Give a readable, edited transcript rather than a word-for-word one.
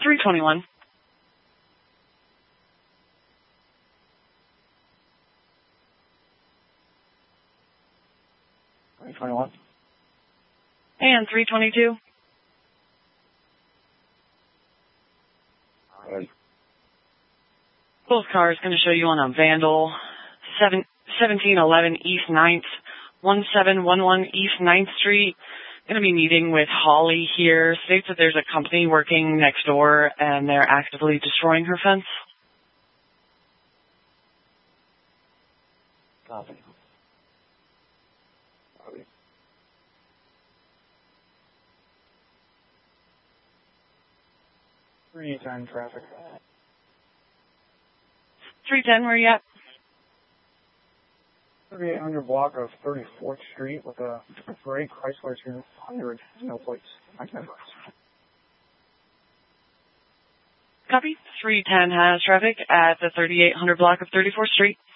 321. 321. And 322. Right. Both cars going to show you on a Vandal, 1711 East 9th, 1711 East 9th Street. Going to be meeting with Holly here. States that there's a company working next door and they're actively destroying her fence. Copy. Copy. Three-time traffic. 310, where you at? 3800 block of 34th Street with a gray Chrysler 200. No plates. I can Copy. 310 has traffic at the 3800 block of 34th Street.